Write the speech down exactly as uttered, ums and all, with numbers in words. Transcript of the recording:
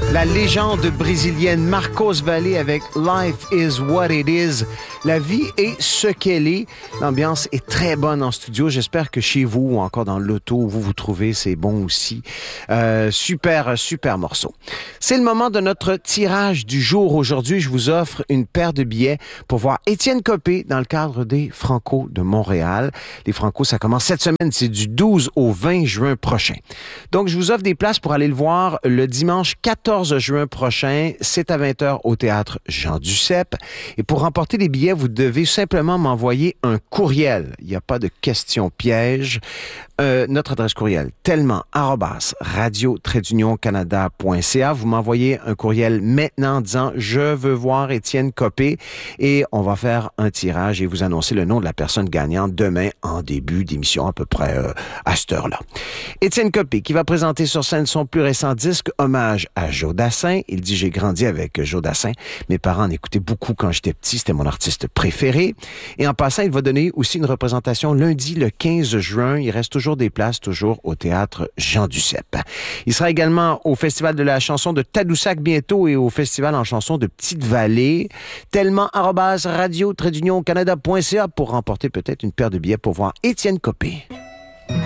La légende brésilienne Marcos Valle avec Life is what it is. La vie est ce qu'elle est. L'ambiance est très bonne en studio. J'espère que chez vous ou encore dans l'auto où vous vous trouvez, c'est bon aussi. Euh, super, super morceau. C'est le moment de notre tirage du jour. Aujourd'hui, je vous offre une paire de billets pour voir Étienne Copé dans le cadre des Franco de Montréal. Les Franco, ça commence cette semaine. C'est du douze au vingt juin prochain. Donc, je vous offre des places pour aller le voir le dimanche quatorze juin prochain. C'est à vingt heures au théâtre Jean Duceppe. Et pour remporter les billets, vous devez simplement m'envoyer un courriel. Il n'y a pas de questions pièges. Euh, notre adresse courriel, tellement arobase radio trait d'union canada point c a. Vous m'envoyez un courriel maintenant en disant « Je veux voir Étienne Copé » et on va faire un tirage et vous annoncer le nom de la personne gagnante demain en début d'émission, à peu près euh, à cette heure-là. Étienne Copé qui va présenter sur scène son plus récent disque hommage à Joe Dassin. Il dit « J'ai grandi avec Joe Dassin. Mes parents en écoutaient beaucoup quand j'étais petit. C'était mon artiste préféré. » Et en passant, il va donner aussi une représentation lundi le quinze juin. Il reste toujours des places, toujours au théâtre Jean Duceppe. Il sera également au Festival de la chanson de Tadoussac bientôt et au Festival en chanson de Petite-Vallée. Tellement arobase radio trait d'union canada point c a pour remporter peut-être une paire de billets pour voir Étienne Copé.